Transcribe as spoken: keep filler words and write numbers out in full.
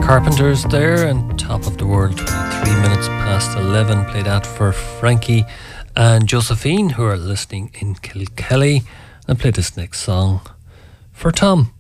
Carpenters there, and Top of the World, twenty-three minutes past eleven. Play that for Frankie and Josephine, who are listening in Kilkelly. And play this next song for Tom.